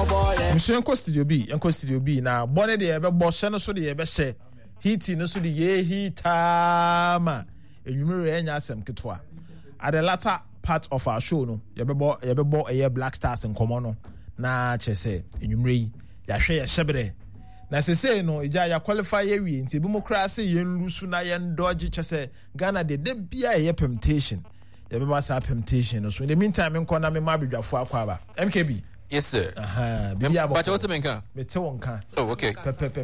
Mshenko studio B na bone de ebe bo hye no so de ebe hye heat no so de ye heatama enwumere enya asem ketwa at the latter part of our show no yebebo eye Black Stars nkomo no na chese enwumere ya hwe ye hyebere na sese no ija ya qualify ye wi nti democracy yen lusu na yen dodge chese Ghana de bia ye temptation yebeba sa temptation so in the meantime nko na me mabedwafo akwa ba MKB. Yes, sir. Bibia but what's the main car? Mete wonka. Oh, okay.